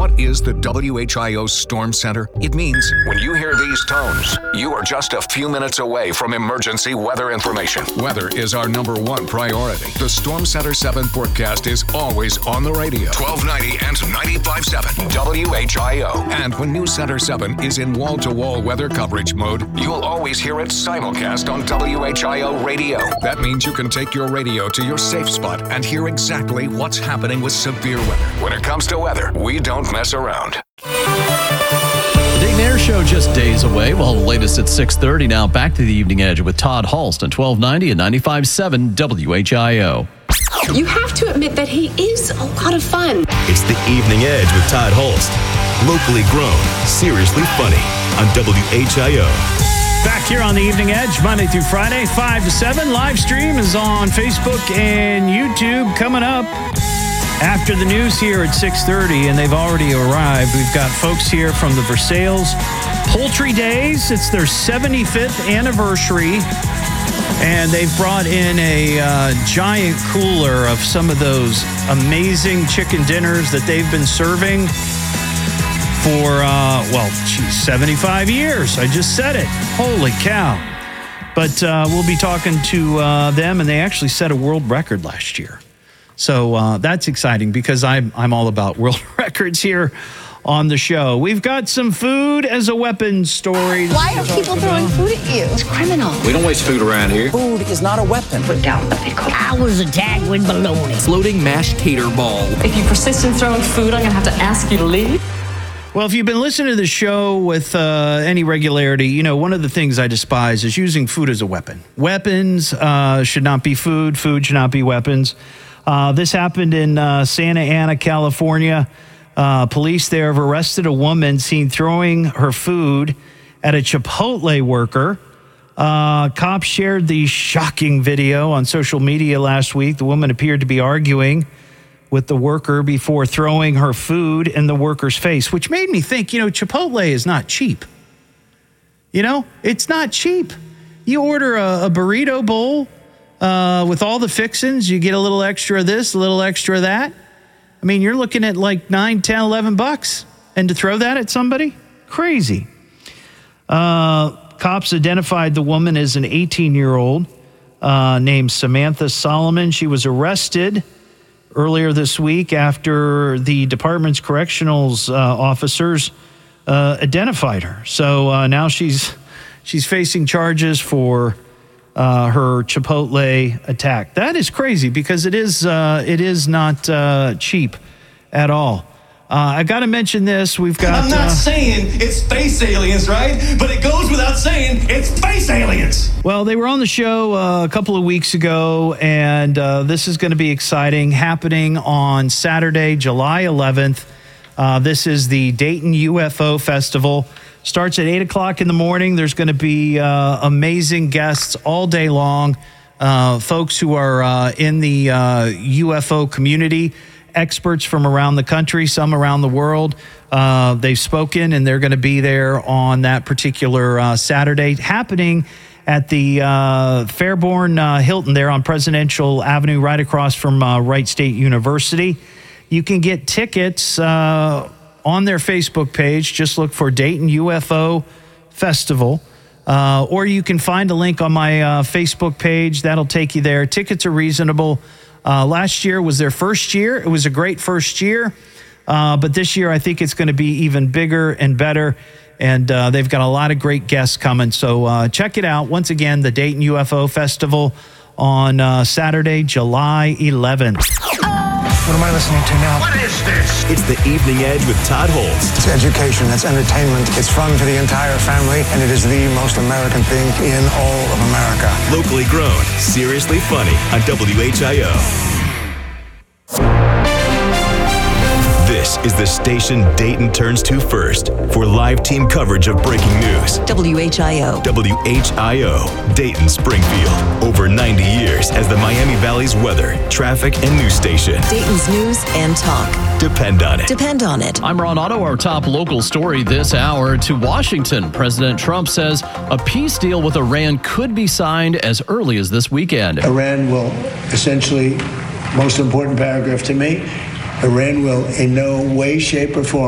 what is the WHIO Storm Center? It means when you hear these tones, you are just a few minutes away from emergency weather information. Weather is our number one priority. The Storm Center 7 forecast is always on the radio. 1290 and 95.7 WHIO. And when News Center 7 is in wall-to-wall weather coverage mode, you'll always hear it simulcast on WHIO radio. That means you can take your radio to your safe spot and hear exactly what's happening with severe weather. When it comes to weather, we don't mess around. The Dayton Air Show just days away. Well, the latest at 6:30 now. Back to the Evening Edge with Todd Hulst on 1290 and 95.7 WHIO. You have to admit that he is a lot of fun. It's the Evening Edge with Todd Hulst. Locally grown, seriously funny on WHIO. Back here on the Evening Edge, Monday through Friday, 5 to 7. Live stream is on Facebook and YouTube coming up after the news here at 6:30, and they've already arrived. We've got folks here from the Versailles Poultry Days. It's their 75th anniversary, and they've brought in a giant cooler of some of those amazing chicken dinners that they've been serving for, 75 years. I just said it. Holy cow. But we'll be talking to them, and they actually set a world record last year. So that's exciting because I'm all about world records here on the show. We've got some food as a weapon stories. Why are people throwing food at you? It's criminal. We don't waste food around here. Food is not a weapon. Put down the pickle. I was attacked with baloney. Floating mashed tater ball. If you persist in throwing food, I'm going to have to ask you to leave. Well, if you've been listening to the show with any regularity, you know, one of the things I despise is using food as a weapon. Weapons should not be food. Food should not be weapons. This happened in Santa Ana, California. Police there have arrested a woman seen throwing her food at a Chipotle worker. Cops shared the shocking video on social media last week. The woman appeared to be arguing with the worker before throwing her food in the worker's face, which made me think, you know, Chipotle is not cheap. You know, it's not cheap. You order a burrito bowl with all the fixings, you get a little extra of this, a little extra of that. I mean, you're looking at like $9, $10, $11. And to throw that at somebody? Crazy. Cops identified the woman as an 18-year-old named Samantha Solomon. She was arrested earlier this week after the department's correctionals officers identified her. So now she's facing charges for her Chipotle attack. That is crazy because it is not cheap at all. I got to mention this. We've got. I'm not saying it's space aliens, right? But it goes without saying it's space aliens. Well, they were on the show a couple of weeks ago, and this is going to be exciting. Happening on Saturday, July 11th. This is the Dayton UFO Festival. Starts at 8 o'clock in the morning. There's going to be amazing guests all day long. Folks who are in the UFO community. Experts from around the country, some around the world. They've spoken, and they're going to be there on that particular Saturday, happening at the Fairborn Hilton there on Presidential Avenue, right across from Wright State University. You can get tickets on their Facebook page. Just look for Dayton UFO Festival. Or you can find a link on my Facebook page. That'll take you there. Tickets are reasonable. Last year was their first year. It was a great first year. But this year, I think it's going to be even bigger and better. And they've got a lot of great guests coming. So check it out. Once again, the Dayton UFO Festival on Saturday, July 11th. What am I listening to now? What is this? It's the Evening Edge with Todd Hulst. It's education, it's entertainment, it's fun for the entire family, and it is the most American thing in all of America. Locally grown, seriously funny on WHIO. This is the station Dayton turns to first for live team coverage of breaking news. WHIO. WHIO, Dayton, Springfield. Over 90 years as the Miami Valley's weather, traffic, and news station. Dayton's news and talk. Depend on it. Depend on it. I'm Ron Otto. Our top local story this hour. To Washington, President Trump says a peace deal with Iran could be signed as early as this weekend. Iran will essentially, most important paragraph to me, Iran will in no way, shape, or form